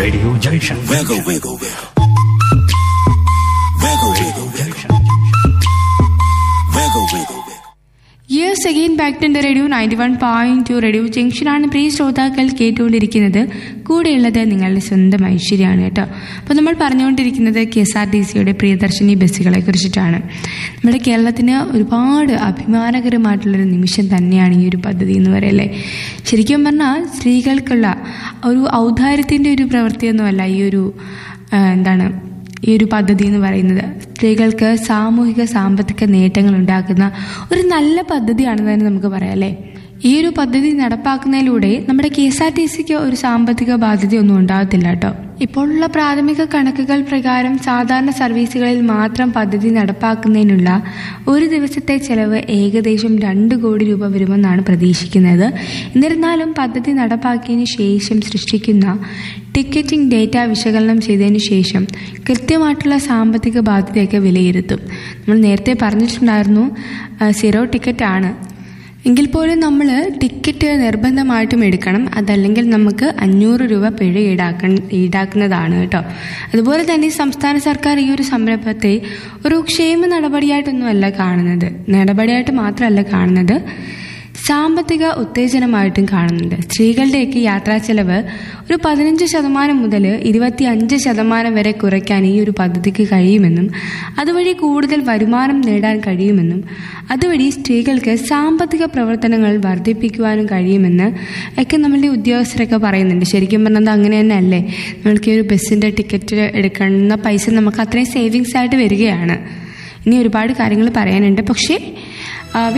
Radio Junction. Wiggle, wiggle, wiggle. Wiggle, wiggle, wiggle. Wiggle, wiggle. Yes again back to radio 91.2 radio ജംഗ്ഷനാണ് പ്രിയ ശ്രോതാക്കൾ കേട്ടുകൊണ്ടിരിക്കുന്നത്. കൂടെയുള്ളത് നിങ്ങളുടെ സ്വന്തം ഐശ്വര്യമാണ് കേട്ടോ. അപ്പോൾ നമ്മൾ പറഞ്ഞുകൊണ്ടിരിക്കുന്നത് KSRTCയുടെ പ്രിയദർശിനി ബസ്സുകളെ കുറിച്ചിട്ടാണ്. നമ്മുടെ കേരളത്തിന് ഒരുപാട് അഭിമാനകരമായിട്ടുള്ളൊരു നിമിഷം തന്നെയാണ് ഈ ഒരു പദ്ധതി എന്ന് പറയല്ലേ. ശരിക്കും പറഞ്ഞാൽ സ്ത്രീകൾക്കുള്ള ഒരു ഔദാര്യത്തിൻ്റെ ഒരു പ്രവൃത്തിയൊന്നുമല്ല ഈ ഒരു പദ്ധതി എന്ന് പറയുന്നത്. സ്ത്രീകൾക്ക് സാമൂഹിക സാമ്പത്തിക നേട്ടങ്ങൾ ഉണ്ടാക്കുന്ന ഒരു നല്ല പദ്ധതിയാണെന്ന് തന്നെ നമുക്ക് പറയാം അല്ലേ. ഈ ഒരു പദ്ധതി നടപ്പാക്കുന്നതിലൂടെ നമ്മുടെ KSRTCക്ക് ഒരു സാമ്പത്തിക ബാധ്യതയൊന്നും ഉണ്ടാകത്തില്ല കേട്ടോ. ഇപ്പോഴുള്ള പ്രാഥമിക കണക്കുകൾ പ്രകാരം സാധാരണ സർവീസുകളിൽ മാത്രം പദ്ധതി നടപ്പാക്കുന്നതിനുള്ള ഒരു ദിവസത്തെ ചെലവ് ഏകദേശം 2 കോടി രൂപ വരുമെന്നാണ് പ്രതീക്ഷിക്കുന്നത്. എന്നിരുന്നാലും പദ്ധതി നടപ്പാക്കിയതിനു ശേഷം സൃഷ്ടിക്കുന്ന ടിക്കറ്റിംഗ് ഡേറ്റ വിശകലനം ചെയ്തതിനു ശേഷം കൃത്യമായിട്ടുള്ള സാമ്പത്തിക ബാധ്യതയൊക്കെ വിലയിരുത്തും. നമ്മൾ നേരത്തെ പറഞ്ഞിട്ടുണ്ടായിരുന്നു 0 ടിക്കറ്റാണ് എങ്കിൽ പോലും നമ്മൾ ടിക്കറ്റ് നിർബന്ധമായിട്ടും എടുക്കണം. അതല്ലെങ്കിൽ നമുക്ക് 500 രൂപ പിഴ ഈടാക്കുന്നതാണ് കേട്ടോ. അതുപോലെ തന്നെ സംസ്ഥാന സർക്കാർ ഈ ഒരു സംരംഭത്തെ ഒരു ക്ഷേമ നടപടിയായിട്ടൊന്നുമല്ല കാണുന്നത്, നടപടിയായിട്ട് മാത്രമല്ല കാണുന്നത്, സാമ്പത്തിക ഉത്തേജനമായിട്ടും കാണുന്നുണ്ട്. സ്ത്രീകളുടെയൊക്കെ യാത്രാ ചെലവ് ഒരു 15% മുതൽ 25% വരെ കുറയ്ക്കാൻ ഈ ഒരു പദ്ധതിക്ക് കഴിയുമെന്നും അതുവഴി കൂടുതൽ വരുമാനം നേടാൻ കഴിയുമെന്നും അതുവഴി സ്ത്രീകൾക്ക് സാമ്പത്തിക പ്രവർത്തനങ്ങൾ വർദ്ധിപ്പിക്കുവാനും കഴിയുമെന്ന് ഒക്കെ നമ്മളുടെ ഉദ്യോഗസ്ഥരൊക്കെ പറയുന്നുണ്ട്. ശരിക്കും പറഞ്ഞത് അങ്ങനെ തന്നെ അല്ലേ. നമ്മൾക്ക് ഈ ഒരു ബസ്സിൻ്റെ ടിക്കറ്റ് എടുക്കുന്ന പൈസ നമുക്ക് അത്രയും സേവിങ്സ് ആയിട്ട് വരികയാണ്. ഇനി ഒരുപാട് കാര്യങ്ങൾ പറയാനുണ്ട്. പക്ഷേ